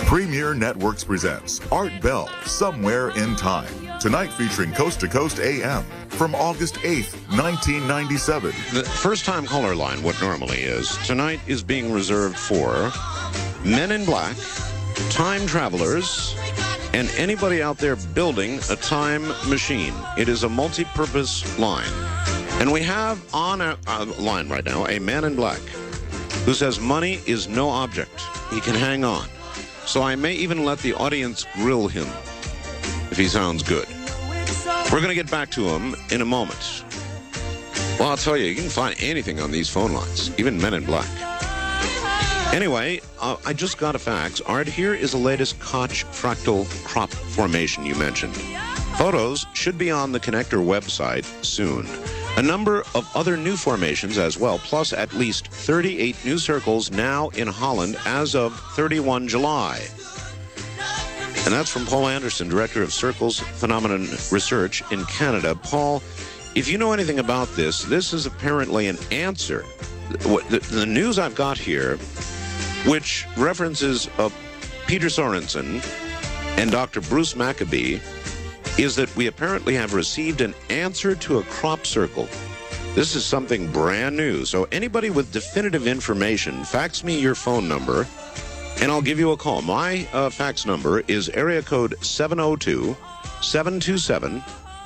Premier Networks presents Art Bell, Somewhere in Time. Tonight featuring Coast to Coast AM from August 8th, 1997. The first-time caller line, what normally is, tonight is being reserved for Men in Black, time travelers, and anybody out there building a time machine. It is a multi-purpose line. And we have on a line right now a man in black who says money is no object. He can hang on. So I may even let the audience grill him if he sounds good. We're going to get back to him in a moment. Well, I'll tell you, you can find anything on these phone lines, even Men in Black. Anyway, I just got a fax. Art, here is the latest Koch fractal crop formation you mentioned. Photos should be on the Connector website soon. A number of other new formations as well, plus at least 38 new circles now in Holland as of 31 July. And that's from Paul Anderson, Director of Circles Phenomenon Research in Canada. Paul, if you know anything about this, this is apparently an answer. The news I've got here, which references Peter Sorensen and Dr. Bruce Maccabee, is that we apparently have received an answer to a crop circle. This is something brand new. So anybody with definitive information, fax me your phone number, and I'll give you a call. My fax number is area code 702-727-8499.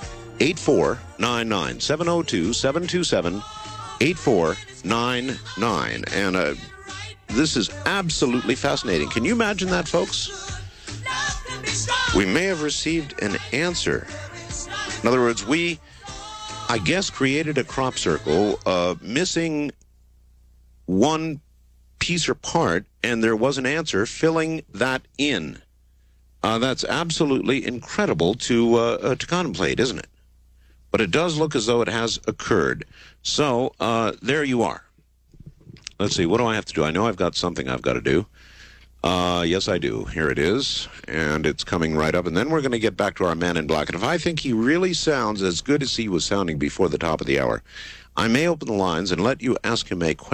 702-727-8499. And this is absolutely fascinating. Can you imagine that, folks? We may have received an answer. In other words, we, I guess, created a crop circle missing one piece or part, and there was an answer filling that in. That's absolutely incredible to contemplate, isn't it? But it does look as though it has occurred. So there you are. Let's see, what do I have to do? I know I've got something I've got to do. Yes, I do. Here it is, and it's coming right up. And then we're going to get back to our man in black. And if I think he really sounds as good as he was sounding before the top of the hour, I may open the lines and let you ask him a question.